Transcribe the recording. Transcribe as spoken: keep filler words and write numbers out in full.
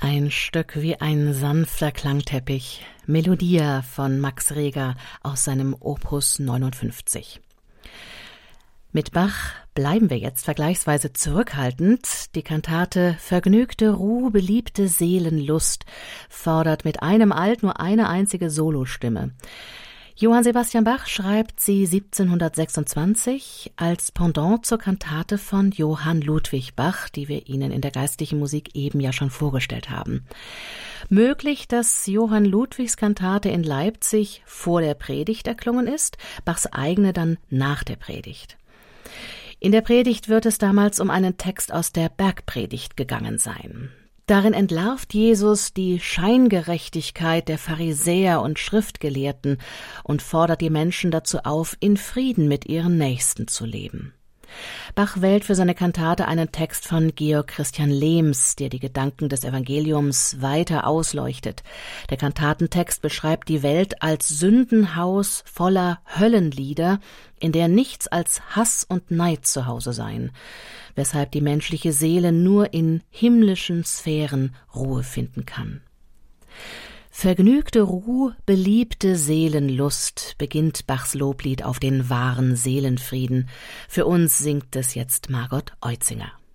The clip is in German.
Ein Stück wie ein sanfter Klangteppich, Melodia von Max Reger aus seinem Opus neunundfünfzig. Mit Bach bleiben wir jetzt vergleichsweise zurückhaltend. Die Kantate Vergnügte Ruh, beliebte Seelenlust fordert mit einem Alt nur eine einzige Solostimme. Johann Sebastian Bach schreibt sie siebzehnhundertsechsundzwanzig als Pendant zur Kantate von Johann Ludwig Bach, die wir Ihnen in der geistlichen Musik eben ja schon vorgestellt haben. Möglich, dass Johann Ludwigs Kantate in Leipzig vor der Predigt erklungen ist, Bachs eigene dann nach der Predigt. In der Predigt wird es damals um einen Text aus der Bergpredigt gegangen sein. Darin entlarvt Jesus die Scheingerechtigkeit der Pharisäer und Schriftgelehrten und fordert die Menschen dazu auf, in Frieden mit ihren Nächsten zu leben. Bach wählt für seine Kantate einen Text von Georg Christian Lehms, der die Gedanken des Evangeliums weiter ausleuchtet. Der Kantatentext beschreibt die Welt als Sündenhaus voller Höllenlieder, in der nichts als Hass und Neid zu Hause seien, weshalb die menschliche Seele nur in himmlischen Sphären Ruhe finden kann. Vergnügte Ruh, beliebte Seelenlust beginnt Bachs Loblied auf den wahren Seelenfrieden. Für uns singt es jetzt Margot Eutzinger.